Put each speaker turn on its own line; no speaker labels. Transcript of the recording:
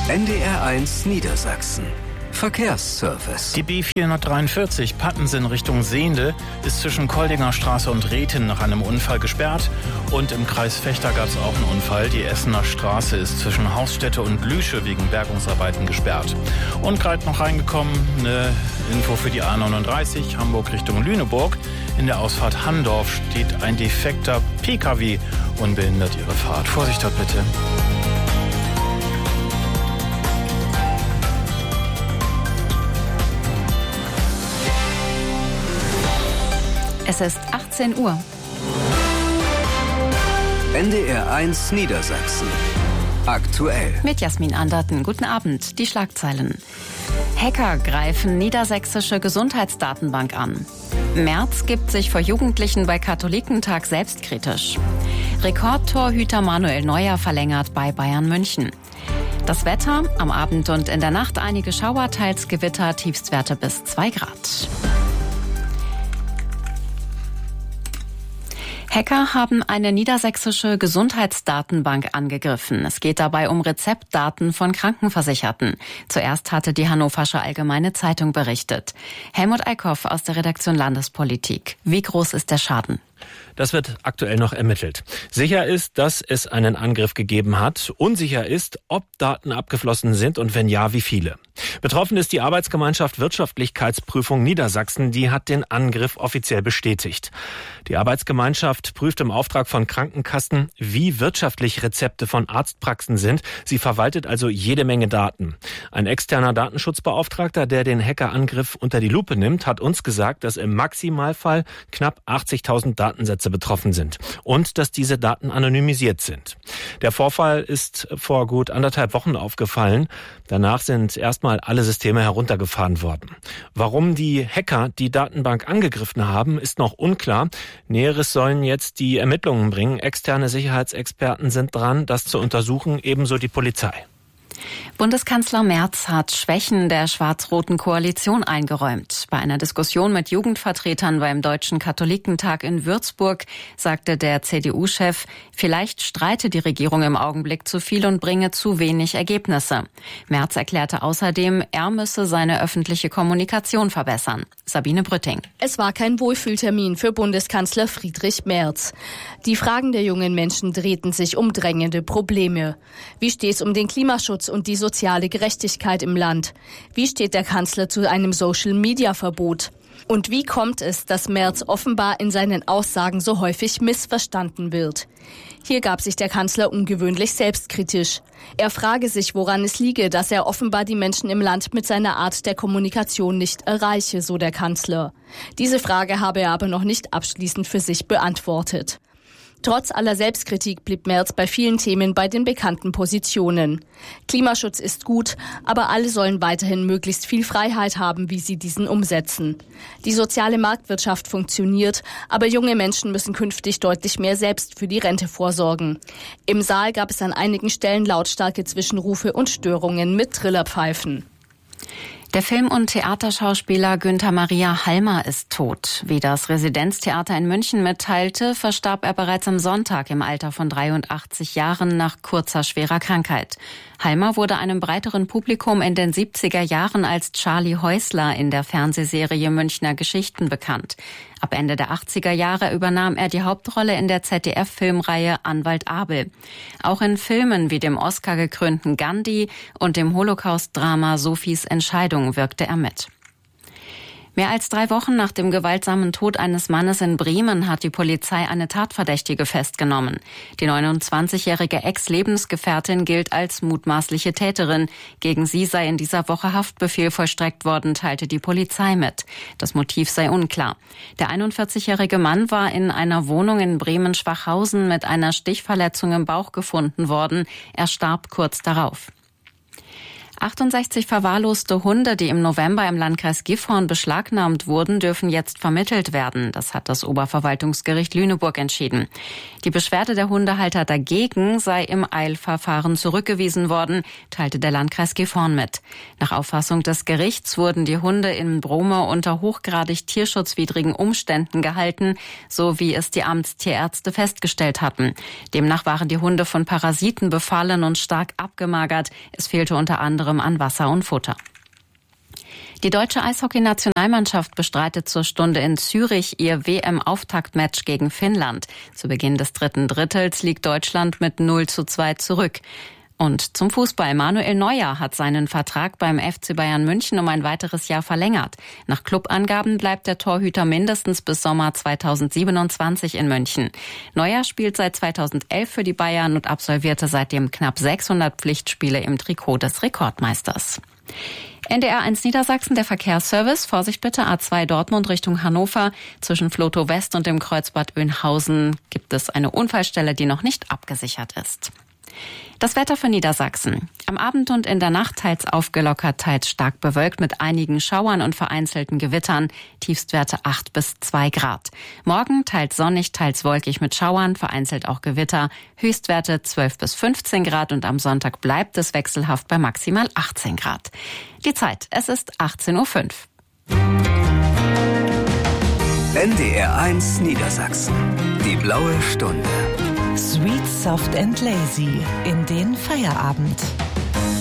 NDR1 Niedersachsen. Verkehrsservice.
Die B443 Pattensen Richtung Sehnde ist zwischen Koldinger Straße und Rethen nach einem Unfall gesperrt. Und im Kreis Vechta gab es auch einen Unfall. Die Essener Straße ist zwischen Hausstätte und Lüsche wegen Bergungsarbeiten gesperrt. Und gerade noch reingekommen, eine Info für die A39 Hamburg Richtung Lüneburg. In der Ausfahrt Handorf steht ein defekter PKW und behindert ihre Fahrt. Vorsicht dort bitte.
Es ist 18 Uhr.
NDR1 Niedersachsen. Aktuell.
Mit Jasmin Anderten. Guten Abend. Die Schlagzeilen. Hacker greifen niedersächsische Gesundheitsdatenbank an. Merz gibt sich vor Jugendlichen bei Katholikentag selbstkritisch. Rekordtorhüter Manuel Neuer verlängert bei Bayern München. Das Wetter, am Abend und in der Nacht einige Schauer, teils Gewitter, Tiefstwerte bis 2 Grad. Hacker haben eine niedersächsische Gesundheitsdatenbank angegriffen. Es geht dabei um Rezeptdaten von Krankenversicherten. Zuerst hatte die Hannoversche Allgemeine Zeitung berichtet. Helmut Eickhoff aus der Redaktion Landespolitik. Wie groß ist der Schaden?
Das wird aktuell noch ermittelt. Sicher ist, dass es einen Angriff gegeben hat. Unsicher ist, ob Daten abgeflossen sind und wenn ja, wie viele. Betroffen ist die Arbeitsgemeinschaft Wirtschaftlichkeitsprüfung Niedersachsen. Die hat den Angriff offiziell bestätigt. Die Arbeitsgemeinschaft prüft im Auftrag von Krankenkassen, wie wirtschaftlich Rezepte von Arztpraxen sind. Sie verwaltet also jede Menge Daten. Ein externer Datenschutzbeauftragter, der den Hackerangriff unter die Lupe nimmt, hat uns gesagt, dass im Maximalfall knapp 80.000 Datensätze betroffen sind und dass diese Daten anonymisiert sind. Der Vorfall ist vor gut 1,5 Wochen aufgefallen. Danach sind erstmal alle Systeme heruntergefahren worden. Warum die Hacker die Datenbank angegriffen haben, ist noch unklar. Näheres sollen jetzt die Ermittlungen bringen. Externe Sicherheitsexperten sind dran, das zu untersuchen, ebenso die Polizei.
Bundeskanzler Merz hat Schwächen der schwarz-roten Koalition eingeräumt. Bei einer Diskussion mit Jugendvertretern beim Deutschen Katholikentag in Würzburg sagte der CDU-Chef, vielleicht streite die Regierung im Augenblick zu viel und bringe zu wenig Ergebnisse. Merz erklärte außerdem, er müsse seine öffentliche Kommunikation verbessern. Sabine Brütting.
Es war kein Wohlfühltermin für Bundeskanzler Friedrich Merz. Die Fragen der jungen Menschen drehten sich um drängende Probleme. Wie steht es um den Klimaschutz und die soziale Gerechtigkeit im Land? Wie steht der Kanzler zu einem Social-Media-Verbot? Und wie kommt es, dass Merz offenbar in seinen Aussagen so häufig missverstanden wird? Hier gab sich der Kanzler ungewöhnlich selbstkritisch. Er frage sich, woran es liege, dass er offenbar die Menschen im Land mit seiner Art der Kommunikation nicht erreiche, so der Kanzler. Diese Frage habe er aber noch nicht abschließend für sich beantwortet. Trotz aller Selbstkritik blieb Merz bei vielen Themen bei den bekannten Positionen. Klimaschutz ist gut, aber alle sollen weiterhin möglichst viel Freiheit haben, wie sie diesen umsetzen. Die soziale Marktwirtschaft funktioniert, aber junge Menschen müssen künftig deutlich mehr selbst für die Rente vorsorgen. Im Saal gab es an einigen Stellen lautstarke Zwischenrufe und Störungen mit Trillerpfeifen.
Der Film- und Theaterschauspieler Günther Maria Halmer ist tot. Wie das Residenztheater in München mitteilte, verstarb er bereits am Sonntag im Alter von 83 Jahren nach kurzer, schwerer Krankheit. Halmer wurde einem breiteren Publikum in den 70er Jahren als Charlie Häusler in der Fernsehserie Münchner Geschichten bekannt. Ab Ende der 80er Jahre übernahm er die Hauptrolle in der ZDF-Filmreihe Anwalt Abel. Auch in Filmen wie dem Oscar-gekrönten Gandhi und dem Holocaust-Drama Sophies Entscheidung wirkte er mit. Mehr als 3 Wochen nach dem gewaltsamen Tod eines Mannes in Bremen hat die Polizei eine Tatverdächtige festgenommen. Die 29-jährige Ex-Lebensgefährtin gilt als mutmaßliche Täterin. Gegen sie sei in dieser Woche Haftbefehl vollstreckt worden, teilte die Polizei mit. Das Motiv sei unklar. Der 41-jährige Mann war in einer Wohnung in Bremen-Schwachhausen mit einer Stichverletzung im Bauch gefunden worden. Er starb kurz darauf. 68 verwahrloste Hunde, die im November im Landkreis Gifhorn beschlagnahmt wurden, dürfen jetzt vermittelt werden. Das hat das Oberverwaltungsgericht Lüneburg entschieden. Die Beschwerde der Hundehalter dagegen sei im Eilverfahren zurückgewiesen worden, teilte der Landkreis Gifhorn mit. Nach Auffassung des Gerichts wurden die Hunde in Brohme unter hochgradig tierschutzwidrigen Umständen gehalten, so wie es die Amtstierärzte festgestellt hatten. Demnach waren die Hunde von Parasiten befallen und stark abgemagert. Es fehlte unter anderem an Wasser und Futter. Die deutsche Eishockey-Nationalmannschaft bestreitet zur Stunde in Zürich ihr WM-Auftaktmatch gegen Finnland. Zu Beginn des dritten Drittels liegt Deutschland mit 0:2 zurück. Und zum Fußball. Manuel Neuer hat seinen Vertrag beim FC Bayern München um ein weiteres Jahr verlängert. Nach Clubangaben bleibt der Torhüter mindestens bis Sommer 2027 in München. Neuer spielt seit 2011 für die Bayern und absolvierte seitdem knapp 600 Pflichtspiele im Trikot des Rekordmeisters. NDR 1 Niedersachsen, der Verkehrsservice. Vorsicht bitte, A2 Dortmund Richtung Hannover. Zwischen Flotow West und dem Kreuzbad Oeynhausen gibt es eine Unfallstelle, die noch nicht abgesichert ist. Das Wetter für Niedersachsen. Am Abend und in der Nacht teils aufgelockert, teils stark bewölkt mit einigen Schauern und vereinzelten Gewittern. Tiefstwerte 8 bis 2 Grad. Morgen teils sonnig, teils wolkig mit Schauern, vereinzelt auch Gewitter. Höchstwerte 12 bis 15 Grad und am Sonntag bleibt es wechselhaft bei maximal 18 Grad. Die Zeit, es ist 18:05 Uhr.
NDR 1 Niedersachsen. Die blaue Stunde.
Sweet, soft and lazy in den Feierabend.